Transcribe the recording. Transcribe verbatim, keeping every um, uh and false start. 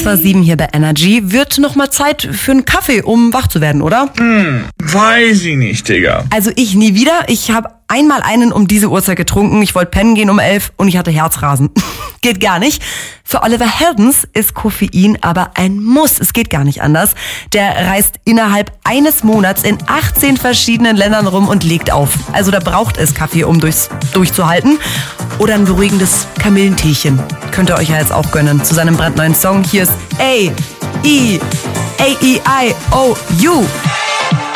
kurz vor sieben hier bei Energy. Wird noch mal Zeit für einen Kaffee, um wach zu werden, oder? Hm, weiß ich nicht, Digga. Also ich nie wieder. Ich habe einmal einen um diese Uhrzeit getrunken. Ich wollte pennen gehen um elf und ich hatte Herzrasen. Geht gar nicht. Für Oliver Heldens ist Koffein aber ein Muss. Es geht gar nicht anders. Der reist innerhalb eines Monats in achtzehn verschiedenen Ländern rum und legt auf. Also da braucht es Kaffee, um durchs, durchzuhalten. Oder ein beruhigendes Kamillenteechen. Könnt ihr euch ja jetzt auch gönnen. Zu seinem brandneuen Song. Hier ist A E A E I O U.